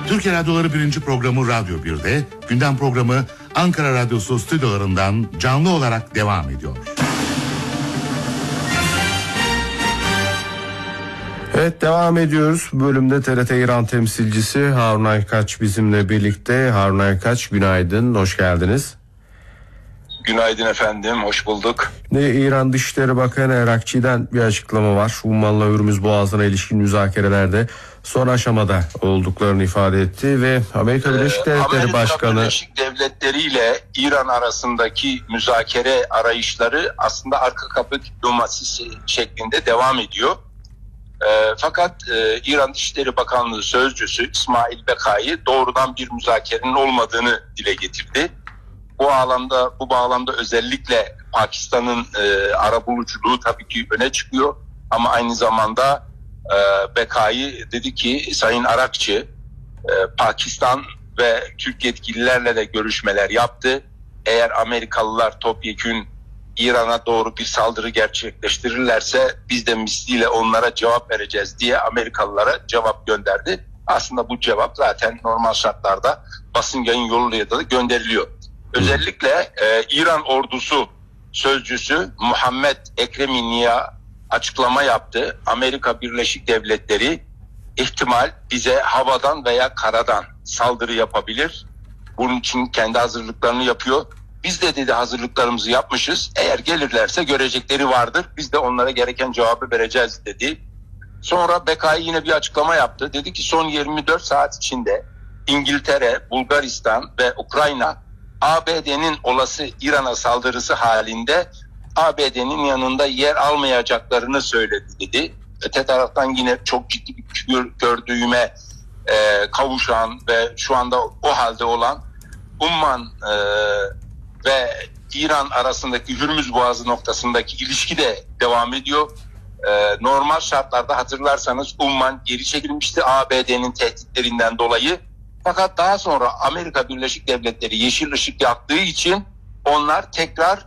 Türkiye Radyoları 1. programı Radyo 1'de, gündem programı Ankara Radyosu stüdyolarından canlı olarak devam ediyor. Evet, devam ediyoruz. Bu bölümde TRT İran temsilcisi Harun Aykaç bizimle birlikte. Harun Aykaç, günaydın, hoş geldiniz. Günaydın efendim, hoş bulduk. İran Dışişleri Bakanı Erakçı'dan bir açıklama var. Umman'la Hürmüz Boğazı'na ilişkin müzakerelerde son aşamada olduklarını ifade etti ve Amerika Birleşik Devletleri Başkanı... Amerika Birleşik Devletleri ile İran arasındaki müzakere arayışları aslında arka kapı diplomasisi şeklinde devam ediyor. Fakat İran Dışişleri Bakanlığı Sözcüsü İsmail Bekai doğrudan bir müzakerenin olmadığını dile getirdi. Bu bağlamda özellikle Pakistan'ın arabuluculuğu tabii ki öne çıkıyor. Ama aynı zamanda Bekai dedi ki Sayın Arakçı Pakistan ve Türk yetkililerle de görüşmeler yaptı. Eğer Amerikalılar topyekün İran'a doğru bir saldırı gerçekleştirirlerse biz de misliyle onlara cevap vereceğiz diye Amerikalılara cevap gönderdi. Aslında bu cevap zaten normal şartlarda basın yayın yoluyla da gönderiliyor. Özellikle İran ordusu sözcüsü Muhammed Ekreminiya açıklama yaptı. Amerika Birleşik Devletleri ihtimal bize havadan veya karadan saldırı yapabilir. Bunun için kendi hazırlıklarını yapıyor. Biz de dedi hazırlıklarımızı yapmışız. Eğer gelirlerse görecekleri vardır. Biz de onlara gereken cevabı vereceğiz dedi. Sonra Bekai yine bir açıklama yaptı. Dedi ki son 24 saat içinde İngiltere, Bulgaristan ve Ukrayna ABD'nin olası İran'a saldırısı halinde ABD'nin yanında yer almayacaklarını söyledi dedi. Öte taraftan yine çok ciddi bir gördüğüme kavuşan ve şu anda o halde olan Umman ve İran arasındaki Hürmüz Boğazı noktasındaki ilişki de devam ediyor. Normal şartlarda hatırlarsanız Umman geri çekilmişti ABD'nin tehditlerinden dolayı. Fakat daha sonra Amerika Birleşik Devletleri yeşil ışık yaktığı için onlar tekrar